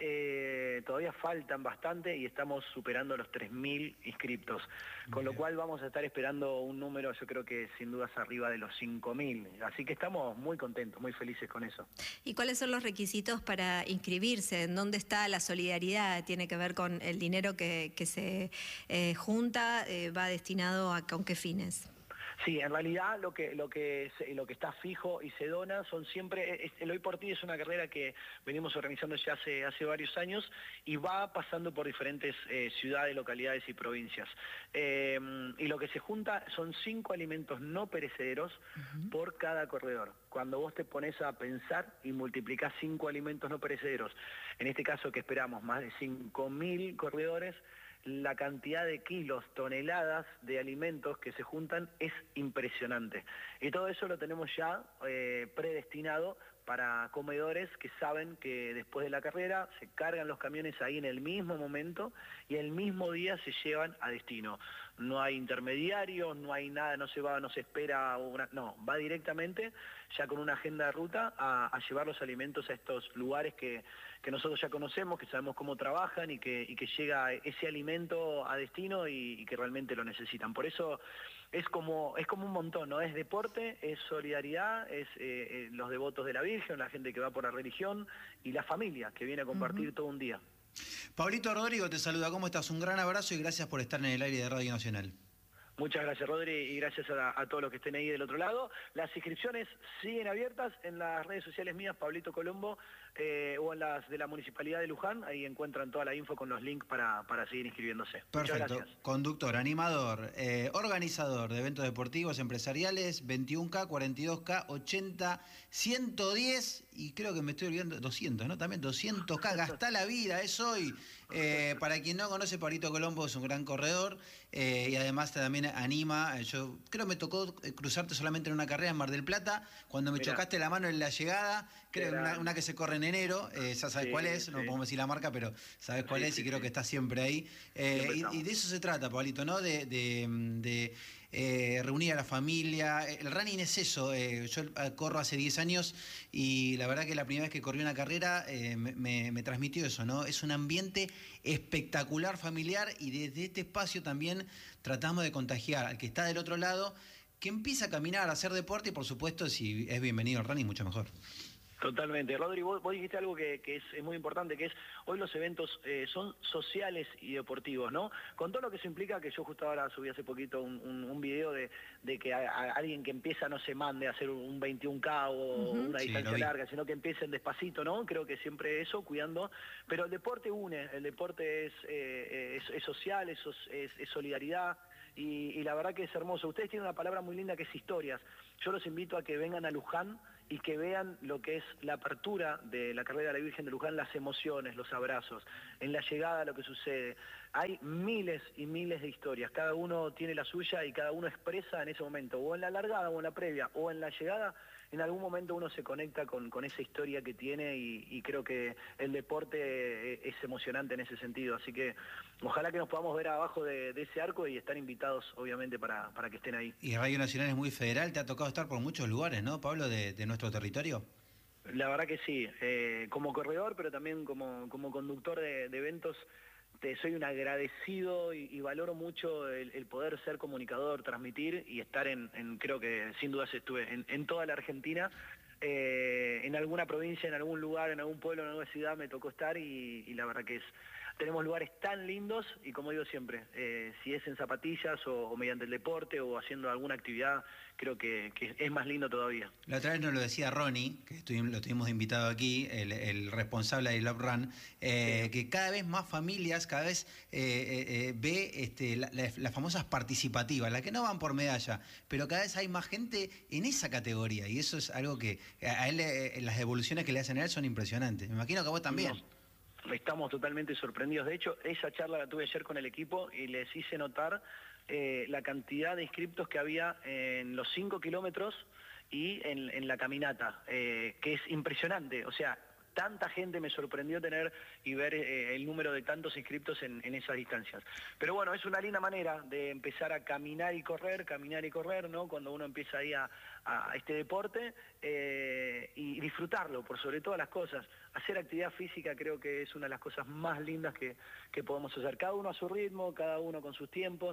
Eh, todavía faltan bastante y estamos superando los tres mil inscriptos, con lo cual vamos a estar esperando un número, yo creo que sin dudas arriba de los cinco mil, así que estamos muy contentos, muy felices con eso. ¿Y cuáles son los requisitos para inscribirse? ¿En dónde está la solidaridad? ¿Tiene que ver con el dinero que, que se eh, junta? Eh, ¿va destinado a con qué fines? Sí, en realidad lo que lo que lo que está fijo y se dona son siempre, el Hoy por Ti es una carrera que venimos organizando ya hace hace varios años y va pasando por diferentes eh, ciudades, localidades y provincias. Eh, y lo que se junta son cinco alimentos no perecederos uh-huh. por cada corredor. Cuando vos te pones a pensar y multiplicás cinco alimentos no perecederos, en este caso que esperamos más de cinco mil corredores, la cantidad de kilos, toneladas de alimentos que se juntan es impresionante. Y todo eso lo tenemos ya eh, predestinado para comedores que saben que después de la carrera se cargan los camiones ahí en el mismo momento y el mismo día se llevan a destino. No hay intermediarios, no hay nada, no se va, no se espera, una, no, va directamente ya con una agenda de ruta a, a llevar los alimentos a estos lugares que, que nosotros ya conocemos, que sabemos cómo trabajan y que, y que llega ese alimento a destino y, y que realmente lo necesitan. Por eso es como, es como un montón, ¿no? Es deporte, es solidaridad, es eh, eh, los devotos de la Virgen, la gente que va por la religión y la familia que viene a compartir uh-huh. todo un día. Pablito Rodrigo te saluda, ¿cómo estás? Un gran abrazo y gracias por estar en el aire de Radio Nacional. Muchas gracias, Rodri, y gracias a, a todos los que estén ahí del otro lado. Las inscripciones siguen abiertas en las redes sociales mías, Pablito Colombo, eh, o en las de la Municipalidad de Luján. Ahí encuentran toda la info con los links para, para seguir inscribiéndose. Perfecto. Conductor, animador, eh, organizador de eventos deportivos, empresariales, veintiuno K, cuarenta y dos K, ochenta, ciento diez y creo que me estoy olvidando, doscientos, ¿no? También doscientos K, gastá la vida, es hoy. Eh, para quien no conoce, Pablito Colombo es un gran corredor eh, y además también anima. Yo creo que me tocó cruzarte solamente en una carrera en Mar del Plata, cuando me Mirá. chocaste la mano en la llegada, creo una, una que se corre en enero, eh, ya sabes sí, cuál es, sí. no podemos decir la marca, pero sabes cuál sí, es y sí, creo sí. que está siempre ahí. Eh, siempre y, y de eso se trata, Pablito, ¿no? De... de, de Eh, reunir a la familia. El running es eso. Eh, yo corro hace diez años y la verdad que la primera vez que corrí una carrera eh, me, me transmitió eso, ¿no? Es un ambiente espectacular, familiar, y desde este espacio también tratamos de contagiar al que está del otro lado, que empieza a caminar, a hacer deporte y por supuesto si es bienvenido al running mucho mejor. Totalmente. Rodri, vos, vos dijiste algo que, que es, es muy importante, que es hoy los eventos eh, son sociales y deportivos, ¿no? Con todo lo que eso implica, que yo justo ahora subí hace poquito un, un, un video de, de que a, a alguien que empieza no se mande a hacer un veintiún K o uh-huh. una distancia sí, larga, sino que empiecen despacito, ¿no? Creo que siempre eso, cuidando. Pero el deporte une, el deporte es, eh, es, es social, es, es, es solidaridad. Y, y la verdad que es hermoso. Ustedes tienen una palabra muy linda que es historias. Yo los invito a que vengan a Luján y que vean lo que es la apertura de la carrera de la Virgen de Luján, las emociones, los abrazos, en la llegada lo que sucede. Hay miles y miles de historias, cada uno tiene la suya y cada uno expresa en ese momento, o en la largada, o en la previa, o en la llegada, en algún momento uno se conecta con, con esa historia que tiene y, y creo que el deporte es emocionante en ese sentido, así que ojalá que nos podamos ver abajo de, de ese arco y estar invitados obviamente para, para que estén ahí. Y Radio Nacional es muy federal, te ha tocado estar por muchos lugares, ¿no, Pablo, de, de nuestro territorio? La verdad que sí, eh, como corredor, pero también como, como conductor de, de eventos, te soy un agradecido y, y valoro mucho el, el poder ser comunicador, transmitir y estar en, en creo que sin dudas estuve en, en toda la Argentina, eh, en alguna provincia, en algún lugar, en algún pueblo, en alguna ciudad me tocó estar y, y la verdad que es... Tenemos lugares tan lindos y como digo siempre, eh, si es en zapatillas o, o mediante el deporte o haciendo alguna actividad, creo que, que es más lindo todavía. La otra vez nos lo decía Ronnie, que estuvimos, lo tuvimos invitado aquí, el, el responsable de Love Run, eh, sí. que cada vez más familias, cada vez eh, eh, ve este, la, la, las famosas participativas, las que no van por medalla, pero cada vez hay más gente en esa categoría y eso es algo que a él, eh, las devoluciones que le hacen a él son impresionantes. Me imagino que a vos también. No. Estamos totalmente sorprendidos. De hecho, esa charla la tuve ayer con el equipo y les hice notar eh, la cantidad de inscriptos que había en los cinco kilómetros y en, en la caminata, eh, que es impresionante. O sea, tanta gente me sorprendió tener y ver eh, el número de tantos inscriptos en, en esas distancias. Pero bueno, es una linda manera de empezar a caminar y correr, caminar y correr, ¿no? Cuando uno empieza ahí a, a este deporte eh, y disfrutarlo, por sobre todas las cosas. Hacer actividad física creo que es una de las cosas más lindas que, que podemos hacer. Cada uno a su ritmo, cada uno con sus tiempos,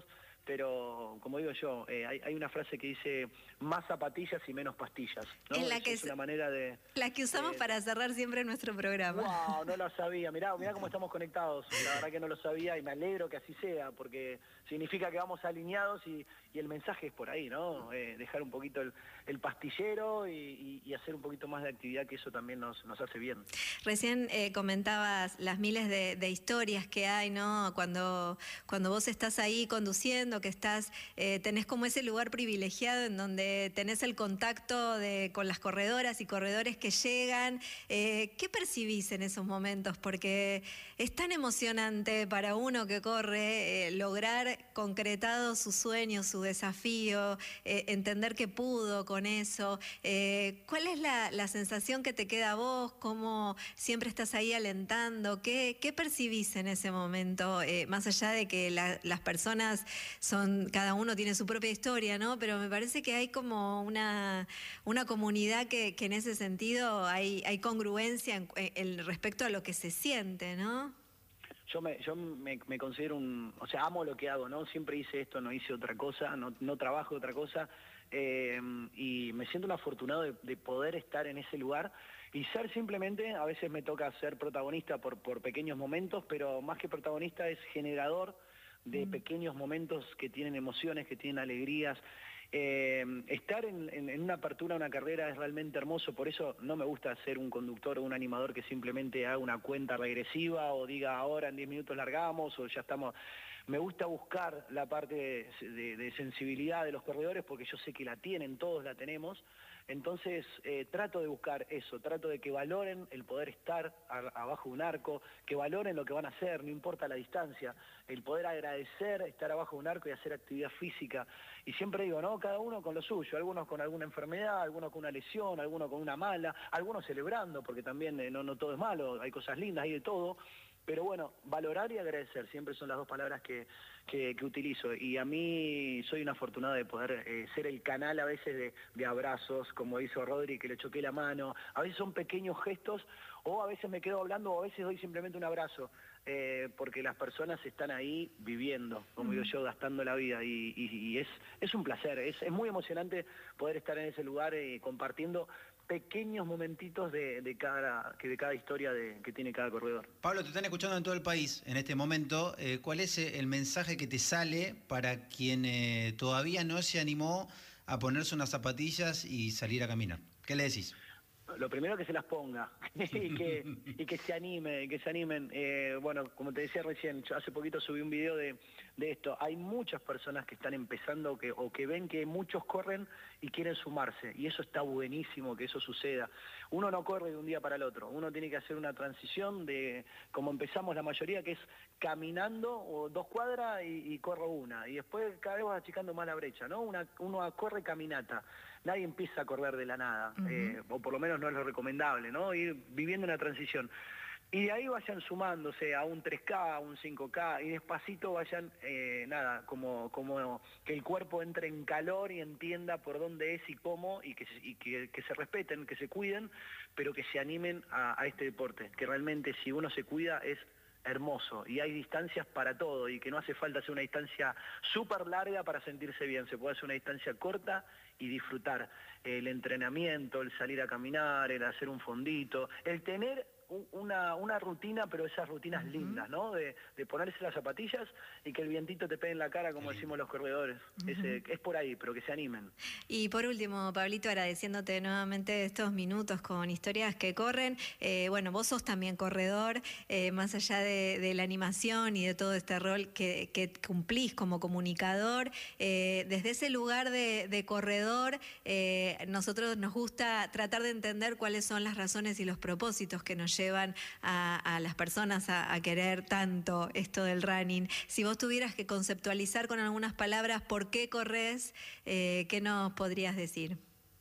pero como digo yo, eh, hay, hay una frase que dice más zapatillas y menos pastillas, ¿no? Es la Eso que es una manera de... La que usamos eh, para cerrar siempre nuestro programa. Wow, no lo sabía. Mirá, mirá cómo estamos conectados. La verdad que no lo sabía y me alegro que así sea, porque significa que vamos alineados y, y el mensaje es por ahí, ¿no? Eh, dejar un poquito el, el pastillero y, y, y hacer un poquito más de actividad, que eso también nos, nos hace bien. Recién eh, comentabas las miles de, de historias que hay, ¿no? Cuando, cuando vos estás ahí conduciendo, que estás, eh, tenés como ese lugar privilegiado en donde tenés el contacto de, con las corredoras y corredores que llegan. Eh, ¿Qué percibís en esos momentos? Porque es tan emocionante para uno que corre eh, lograr concretado su sueño, su desafío, eh, entender que pudo con eso. Eh, ¿Cuál es la, la sensación que te queda a vos? ¿Cómo siempre estás ahí alentando? ¿Qué, qué percibís en ese momento? Eh, más allá de que la, las personas son, cada uno tiene su propia historia, ¿no? Pero me parece que hay como una, una comunidad que, que en ese sentido hay, hay congruencia en, en respecto a lo que se siente, ¿no? Yo me, yo me, me considero un, o sea, amo lo que hago, ¿no? Siempre hice esto, no hice otra cosa, no, no trabajo otra cosa, eh, y me siento un afortunado de, de poder estar en ese lugar y ser simplemente, a veces me toca ser protagonista por, por pequeños momentos, pero más que protagonista es generador de mm. pequeños momentos que tienen emociones, que tienen alegrías. Eh, estar en, en, en una apertura, una carrera es realmente hermoso, por eso no me gusta ser un conductor o un animador que simplemente haga una cuenta regresiva o diga ahora en diez minutos largamos o ya estamos. Me gusta buscar la parte de, de, de sensibilidad de los corredores porque yo sé que la tienen, todos la tenemos. Entonces eh, trato de buscar eso, trato de que valoren el poder estar a, abajo de un arco, que valoren lo que van a hacer, no importa la distancia, el poder agradecer estar abajo de un arco y hacer actividad física. Y siempre digo, ¿no? Cada uno con lo suyo, algunos con alguna enfermedad, algunos con una lesión, algunos con una mala, algunos celebrando, porque también eh, no, no todo es malo, hay cosas lindas, hay de todo. Pero bueno, valorar y agradecer siempre son las dos palabras que, que, que utilizo. Y a mí soy un afortunado de poder eh, ser el canal a veces de, de abrazos, como hizo Rodri, que le choqué la mano. A veces son pequeños gestos, o a veces me quedo hablando, o a veces doy simplemente un abrazo. Eh, porque las personas están ahí viviendo, como digo yo, gastando la vida. Y, y, y es, es un placer, es, es muy emocionante poder estar en ese lugar eh, compartiendo pequeños momentitos de, de, cada, que de cada historia de, que tiene cada corredor. Pablo, te están escuchando en todo el país en este momento. Eh, ¿Cuál es el mensaje que te sale para quien eh, todavía no se animó a ponerse unas zapatillas y salir a caminar? ¿Qué le decís? Lo primero, que se las ponga y, que, y que se anime, que se animen. Eh, bueno, como te decía recién, yo hace poquito subí un video de, de esto. Hay muchas personas que están empezando que, o que ven que muchos corren y quieren sumarse, y eso está buenísimo que eso suceda. Uno no corre de un día para el otro, uno tiene que hacer una transición de como empezamos la mayoría, que es caminando o dos cuadras y, y corro una, y después cada vez vas achicando más la brecha, ¿no? Una, uno corre caminata. Nadie empieza a correr de la nada, uh-huh. eh, o por lo menos no es lo recomendable, ¿no? Ir viviendo una transición. Y de ahí vayan sumándose a un tres K, a un cinco K, y despacito vayan, eh, nada, como, como que el cuerpo entre en calor y entienda por dónde es y cómo, y que, y que, que se respeten, que se cuiden, pero que se animen a, a este deporte, que realmente si uno se cuida es hermoso, y hay distancias para todo, y que no hace falta hacer una distancia súper larga para sentirse bien, se puede hacer una distancia corta y disfrutar el entrenamiento, el salir a caminar, el hacer un fondito, el tener una, una rutina, pero esas rutinas uh-huh. lindas, ¿no? De, de ponerse las zapatillas y que el vientito te pegue en la cara, como sí. decimos los corredores. Uh-huh. es, es por ahí, pero que se animen. Y por último, Pablito, agradeciéndote nuevamente estos minutos con historias que corren. Eh, bueno, vos sos también corredor, eh, más allá de, de la animación y de todo este rol que, que cumplís como comunicador. Eh, desde ese lugar de, de corredor, eh, nosotros nos gusta tratar de entender cuáles son las razones y los propósitos que nos llevan a, a las personas a, a querer tanto esto del running. Si vos tuvieras que conceptualizar con algunas palabras por qué corres, eh, ¿qué nos podrías decir?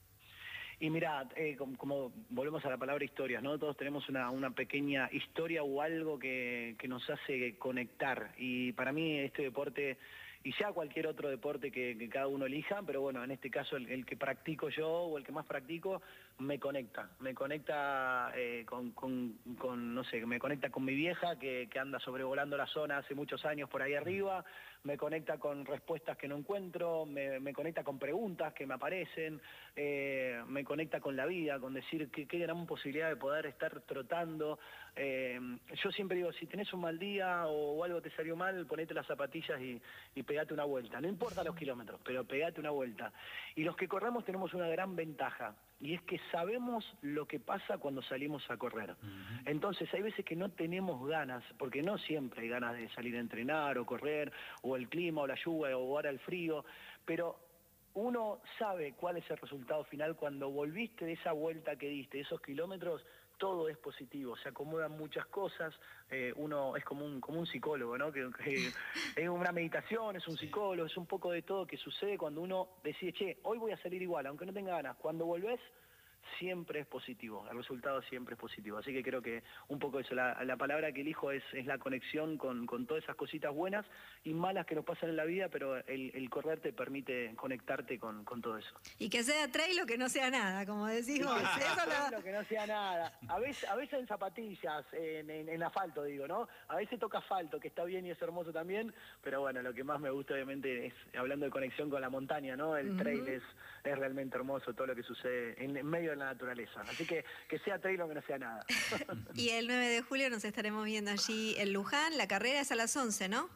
Y mirá, eh, como, como volvemos a la palabra historias, ¿no? Todos tenemos una, una pequeña historia o algo que, que nos hace conectar, y para mí este deporte, y ya cualquier otro deporte que, que cada uno elija, pero bueno, en este caso el, el que practico yo o el que más practico, me conecta, me conecta eh, con, con, con, no sé, me conecta con mi vieja que, que anda sobrevolando la zona hace muchos años por ahí arriba, me conecta con respuestas que no encuentro, me, me conecta con preguntas que me aparecen, eh, me conecta con la vida, con decir que qué gran posibilidad de poder estar trotando. Eh, yo siempre digo, si tenés un mal día o, o algo te salió mal, ponete las zapatillas y, y pegate una vuelta, no importa los kilómetros, pero pegate una vuelta. Y los que corremos tenemos una gran ventaja, y es que sabemos lo que pasa cuando salimos a correr. Uh-huh. Entonces hay veces que no tenemos ganas, porque no siempre hay ganas de salir a entrenar o correr, o el clima o la lluvia o ahora el frío, pero uno sabe cuál es el resultado final cuando volviste de esa vuelta que diste, de esos kilómetros. Todo es positivo, se acomodan muchas cosas, eh, uno es como un, como un psicólogo, ¿no? Que, que es una meditación, es un psicólogo, es un poco de todo que sucede cuando uno decide, che, hoy voy a salir igual, aunque no tenga ganas. Cuando volvés, siempre es positivo, el resultado siempre es positivo. Así que creo que un poco eso, la, la palabra que elijo es, es la conexión con, con todas esas cositas buenas y malas que nos pasan en la vida, pero el, el correr te permite conectarte con, con todo eso. Y que sea trail o que no sea nada, como decís vos. Eso no... que no sea nada. A veces, a veces en zapatillas, en, en, en asfalto digo, ¿no? A veces toca asfalto, que está bien y es hermoso también, pero bueno, lo que más me gusta obviamente es, hablando de conexión con la montaña, ¿no? El uh-huh. trail es, es realmente hermoso, todo lo que sucede en, en medio de la naturaleza, así que que sea trail o que no sea nada. Y el nueve de julio nos estaremos viendo allí en Luján, la carrera es a las once, ¿no?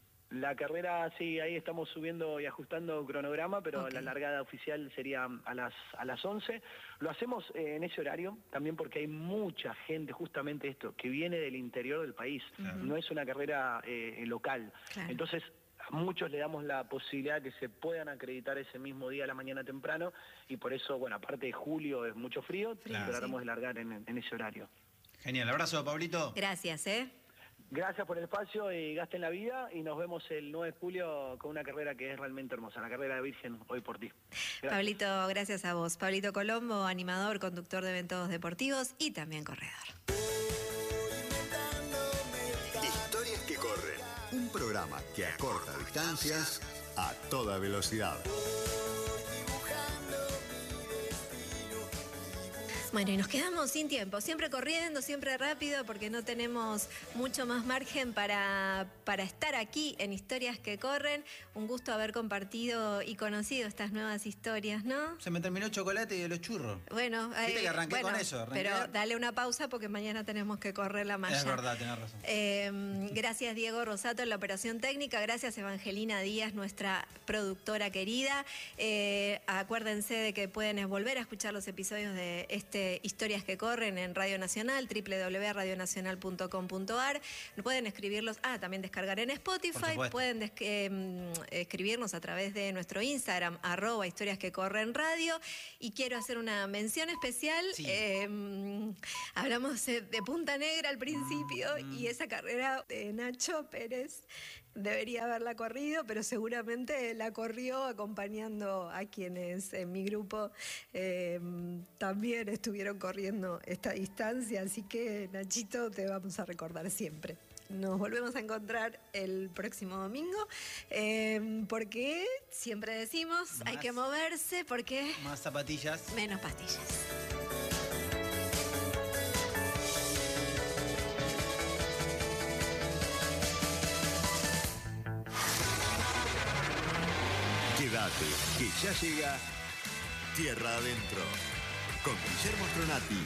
La carrera, sí, ahí estamos subiendo y ajustando cronograma, pero okay. La largada oficial sería a las, a las once. Lo hacemos eh, en ese horario, también porque hay mucha gente, justamente esto, que viene del interior del país, uh-huh. no es una carrera eh, local, claro. Entonces a muchos le damos la posibilidad que se puedan acreditar ese mismo día a la mañana temprano, y por eso, bueno, aparte de julio es mucho frío, claro, tratamos sí. de largar en, en ese horario. Genial, abrazo, Pablito. Gracias, ¿eh? Gracias por el espacio y gasten la vida, y nos vemos el nueve de julio con una carrera que es realmente hermosa, la carrera de Virgen, hoy por ti. Gracias. Pablito, gracias a vos. Pablito Colombo, animador, conductor de eventos deportivos y también corredor. Historias que corren, un programa que acorta distancias a toda velocidad. Bueno, y nos quedamos sin tiempo, siempre corriendo, siempre rápido, porque no tenemos mucho más margen para, para estar aquí en Historias que Corren. Un gusto haber compartido y conocido estas nuevas historias, ¿no? Se me terminó el chocolate y los churros. Bueno, Viste eh, que arranqué bueno, con eso. Arranqué. Pero dale una pausa porque mañana tenemos que correr la malla. Es verdad, tenés razón. Eh, gracias Diego Rosato en la operación técnica, gracias Evangelina Díaz, nuestra productora querida. Eh, acuérdense de que pueden volver a escuchar los episodios de este Historias que Corren en Radio Nacional, doble u doble u doble u punto radio nacional punto com punto a r. Pueden escribirlos, ah, también descargar en Spotify, pueden eh, escribirnos a través de nuestro Instagram, arroba Historias que Corren Radio. Y quiero hacer una mención especial. Sí. Eh, hablamos de Punta Negra al principio mm. y esa carrera de Nacho Pérez debería haberla corrido, pero seguramente la corrió acompañando a quienes en mi grupo eh, también estuvieron corriendo esta distancia, así que Nachito, te vamos a recordar siempre. Nos volvemos a encontrar el próximo domingo, eh, porque siempre decimos, más, hay que moverse, porque... Más zapatillas. Menos pastillas. Quédate, que ya llega Tierra Adentro con Guillermo Tronati.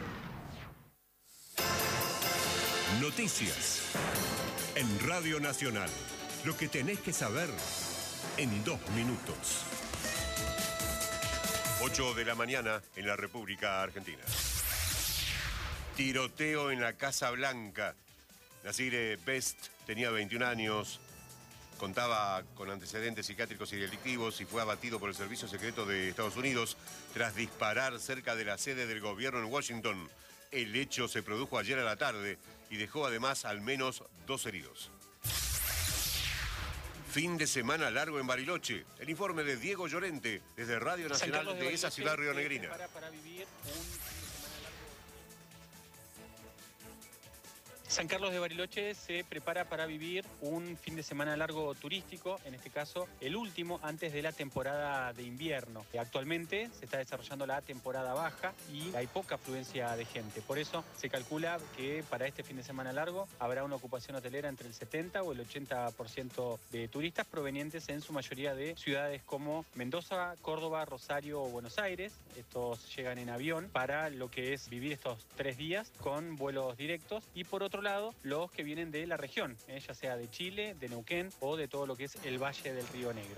Noticias en Radio Nacional. Lo que tenés que saber en dos minutos. ocho de la mañana en la República Argentina. Tiroteo en la Casa Blanca. Nasir Best tenía veintiún años. Contaba con antecedentes psiquiátricos y delictivos y fue abatido por el Servicio Secreto de Estados Unidos tras disparar cerca de la sede del gobierno en Washington. El hecho se produjo ayer a la tarde y dejó además al menos dos heridos. Fin de semana largo en Bariloche. El informe de Diego Llorente desde Radio Nacional de, de esa ciudad rionegrina. Para, para vivir un... San Carlos de Bariloche se prepara para vivir un fin de semana largo turístico, en este caso el último antes de la temporada de invierno. Actualmente se está desarrollando la temporada baja y hay poca afluencia de gente. Por eso se calcula que para este fin de semana largo habrá una ocupación hotelera entre el setenta o el ochenta por ciento de turistas provenientes en su mayoría de ciudades como Mendoza, Córdoba, Rosario o Buenos Aires. Estos llegan en avión para lo que es vivir estos tres días con vuelos directos y por otro lado los que vienen de la región, eh, ya sea de Chile, de Neuquén o de todo lo que es el Valle del Río Negro.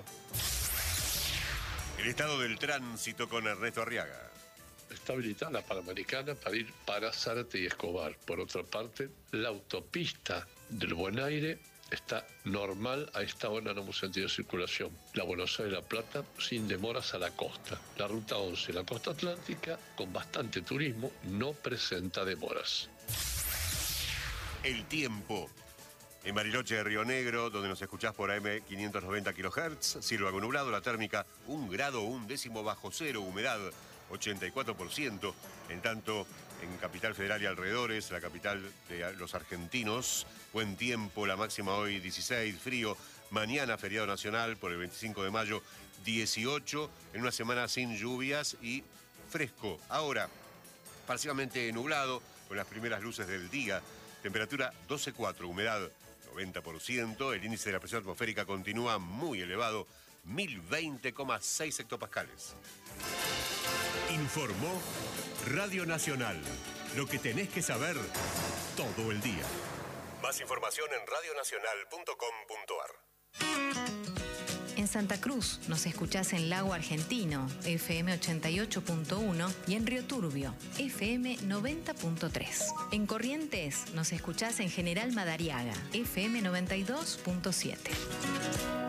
El estado del tránsito con Ernesto Arriaga. Está habilitada la Panamericana para ir para Zárate y Escobar. Por otra parte, la autopista del Buen Aire está normal a esta hora en ambos sentidos de circulación. La Buenos Aires-La Plata sin demoras a la costa. La ruta once, la costa atlántica, con bastante turismo, no presenta demoras. El tiempo. En Bariloche de Río Negro, donde nos escuchás por A M quinientos noventa kilohertz, cielo algo nublado, la térmica un grado un décimo bajo cero, humedad ochenta y cuatro por ciento. En tanto, en Capital Federal y alrededores, la capital de los argentinos, buen tiempo, la máxima hoy dieciséis, frío. Mañana, feriado nacional por el veinticinco de mayo, dieciocho, en una semana sin lluvias y fresco. Ahora, parcialmente nublado, con las primeras luces del día. Temperatura doce coma cuatro, humedad noventa por ciento, el índice de la presión atmosférica continúa muy elevado, mil veinte coma seis hectopascales. Informó Radio Nacional, lo que tenés que saber todo el día. Más información en radio nacional punto com punto a r. En Santa Cruz nos escuchás en Lago Argentino, F M ochenta y ocho punto uno, y en Río Turbio, F M noventa punto tres. En Corrientes nos escuchás en General Madariaga, F M noventa y dos punto siete.